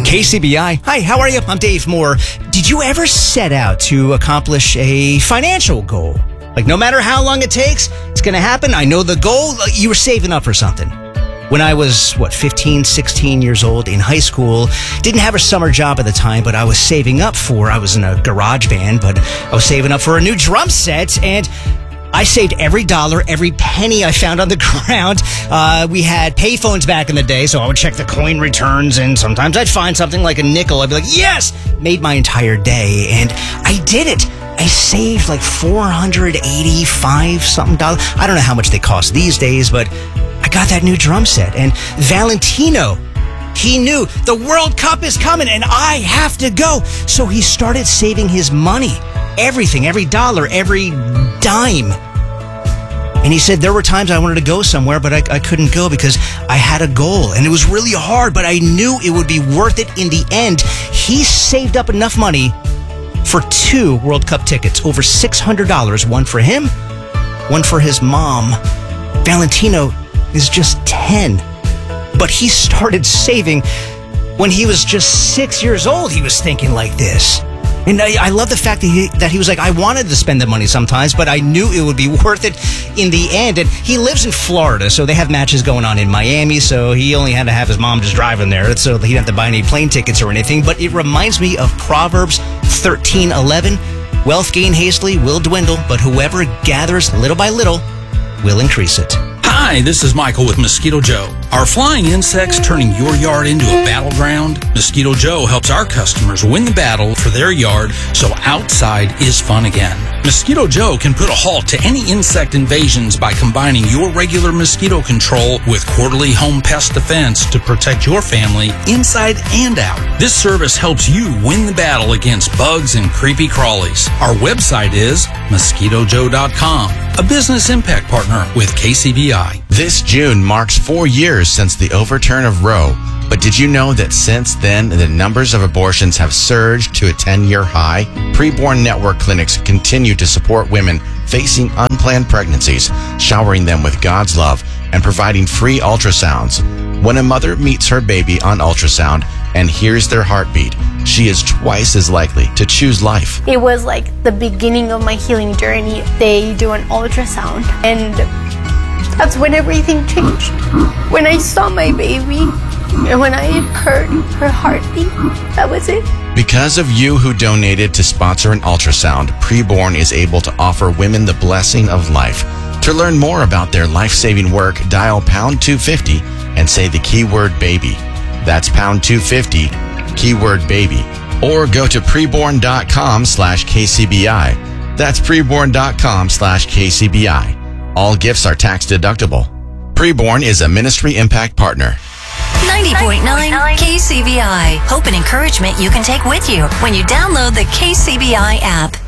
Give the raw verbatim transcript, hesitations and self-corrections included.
K C B I. Hi, how are you? I'm Dave Moore. Did you ever set out to accomplish a financial goal? Like, no matter how long it takes, it's going to happen. I know the goal. You were saving up for something. When I was, what, fifteen, sixteen years old in high school, didn't have a summer job at the time, but I was saving up for, I was in a garage band, but I was saving up for a new drum set, and I saved every dollar, every penny I found on the ground. Uh, we had payphones back in the day, so I would check the coin returns, and sometimes I'd find something like a nickel. I'd be like, yes! Made my entire day, and I did it. I saved like four hundred eighty-five something dollars. I don't know how much they cost these days, but I got that new drum set. And Valentino, he knew the World Cup is coming and I have to go. So he started saving his money. Everything, every dollar, every dime. And he said there were times I wanted to go somewhere, but I, I couldn't go because I had a goal. And it was really hard, but I knew it would be worth it in the end. He saved up enough money for two World Cup tickets, over six hundred dollars, one for him, one for his mom. Valentino is just ten, but he started saving when he was just six years old. He was thinking like this. And I, I love the fact that he, that he was like, I wanted to spend the money sometimes, but I knew it would be worth it in the end. And he lives in Florida, so they have matches going on in Miami, so he only had to have his mom just drive him there, so he didn't have to buy any plane tickets or anything. But it reminds me of Proverbs thirteen eleven. Wealth gained hastily will dwindle, but whoever gathers little by little will increase it. Hi, this is Michael with Mosquito Joe. Are flying insects turning your yard into a battleground? Mosquito Joe helps our customers win the battle for their yard so outside is fun again. Mosquito Joe can put a halt to any insect invasions by combining your regular mosquito control with quarterly home pest defense to protect your family inside and out. This service helps you win the battle against bugs and creepy crawlies. Our website is mosquito joe dot com, a business impact partner with K C B I. This June marks four years since the overturn of Roe. But did you know that since then, the numbers of abortions have surged to a ten-year high? Preborn Network clinics continue to support women facing unplanned pregnancies, showering them with God's love and providing free ultrasounds. When a mother meets her baby on ultrasound and hears their heartbeat, she is twice as likely to choose life. It was like the beginning of my healing journey. They do an ultrasound, and that's when everything changed. When I saw my baby, and when I heard her heartbeat, that was it. Because of you who donated to sponsor an ultrasound, Preborn is able to offer women the blessing of life. To learn more about their life-saving work, dial pound two fifty and say the keyword baby. That's pound two fifty, keyword baby. Or go to preborn dot com slash K C B I. That's preborn dot com slash K C B I. All gifts are tax deductible. Preborn is a ministry impact partner. ninety point nine K C B I. Hope and encouragement you can take with you when you download the K C B I app.